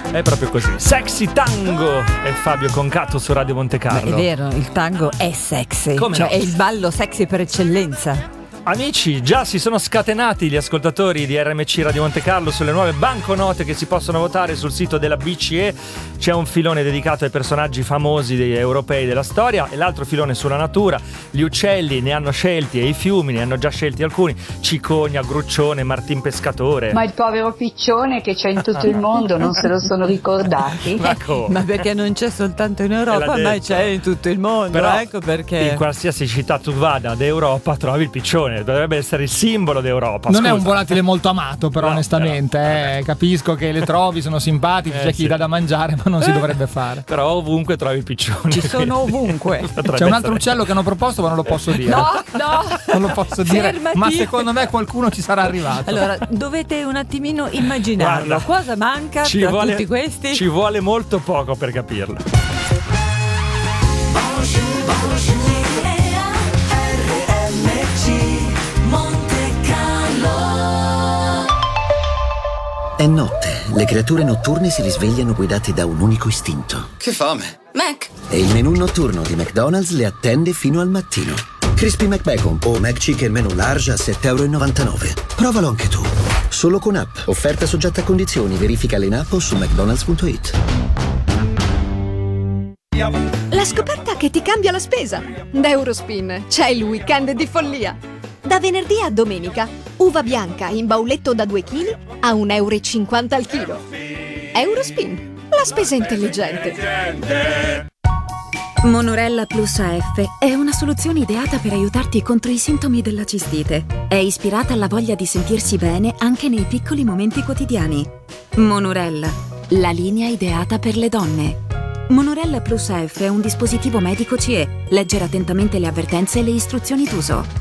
È proprio così. Sexy Tango e Fabio Concato su Radio Monte Carlo. È vero, il tango è sexy. Come cioè no? è il ballo sexy per eccellenza. Amici, già si sono scatenati gli ascoltatori di RMC Radio Monte Carlo sulle nuove banconote che si possono votare sul sito della BCE. C'è un filone dedicato ai personaggi famosi europei della storia e l'altro filone sulla natura. Gli uccelli ne hanno scelti e i fiumi ne hanno già scelti alcuni: Cicogna, Gruccione, Martin Pescatore. Ma il povero piccione che c'è in tutto il mondo non se lo sono ricordati? Ma come? Ma perché non c'è soltanto in Europa, ma c'è in tutto il mondo. Però ecco perché. In qualsiasi città tu vada d'Europa trovi il piccione. Dovrebbe essere il simbolo d'Europa. Non è un volatile molto amato, però, No, onestamente. però, capisco che le trovi, sono simpatici, c'è chi sì. dà da mangiare, ma non si dovrebbe fare. Però ovunque trovi il piccione. Ci sono ovunque. C'è un altro uccello che hanno proposto, ma non lo posso dire. No, Non lo posso dire. Fermati. Ma secondo me qualcuno ci sarà arrivato. Allora, dovete un attimino immaginarlo. Guarda, cosa manca tra tutti questi? Ci vuole molto poco per capirlo. È notte, le creature notturne si risvegliano guidate da un unico istinto. Che fame! Mac, E il menù notturno di McDonald's le attende fino al mattino. Crispy McBacon o McChicken menù large a €7,99. Provalo anche tu. Solo con app. Offerta soggetta a condizioni. Verifica in app o su mcdonalds.it. la scoperta che ti cambia la spesa. Da Eurospin c'è il weekend di follia. Da venerdì a domenica, uva bianca in bauletto da 2 kg a €1,50 al chilo. Eurospin, la spesa intelligente. Monorella Plus AF è una soluzione ideata per aiutarti contro i sintomi della cistite. È ispirata alla voglia di sentirsi bene anche nei piccoli momenti quotidiani. Monorella, la linea ideata per le donne. Monorella Plus AF è un dispositivo medico CE. Leggere attentamente le avvertenze e le istruzioni d'uso.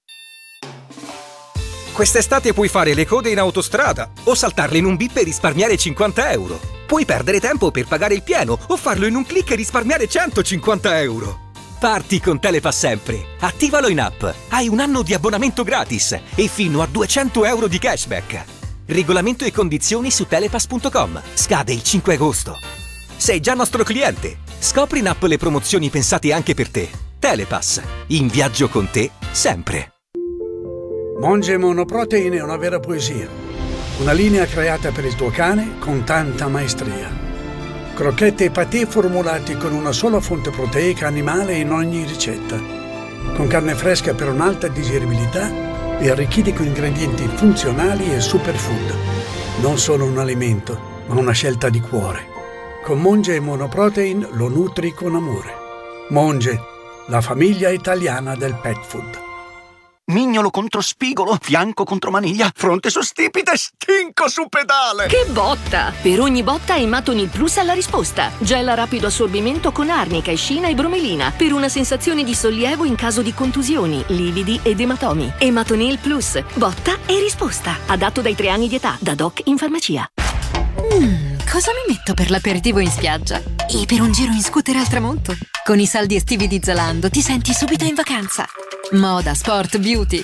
Quest'estate puoi fare le code in autostrada o saltarle in un bip e risparmiare €50. Puoi perdere tempo per pagare il pieno o farlo in un click e risparmiare €150. Parti con Telepass sempre. Attivalo in app. Hai un anno di abbonamento gratis e fino a €200 di cashback. Regolamento e condizioni su telepass.com. Scade il 5 agosto. Sei già nostro cliente. Scopri in app le promozioni pensate anche per te. Telepass. In viaggio con te sempre. Monge Monoprotein è una vera poesia. Una linea creata per il tuo cane con tanta maestria. Crocchette e patè formulati con una sola fonte proteica animale in ogni ricetta. Con carne fresca per un'alta digeribilità e arricchiti con ingredienti funzionali e superfood. Non solo un alimento, ma una scelta di cuore. Con Monge Monoprotein lo nutri con amore. Monge, la famiglia italiana del pet food. Mignolo contro spigolo, fianco contro maniglia, fronte su stipite, stinco su pedale. Che botta! Per ogni botta Ematonil Plus ha la risposta. Gel a rapido assorbimento con arnica, escina e bromelina per una sensazione di sollievo in caso di contusioni, lividi ed ematomi. Ematonil Plus, botta e risposta. Adatto dai 3 anni di età, da doc in farmacia. Cosa mi metto per l'aperitivo in spiaggia? E per un giro in scooter al tramonto? Con i saldi estivi di Zalando ti senti subito in vacanza. Moda, sport, beauty.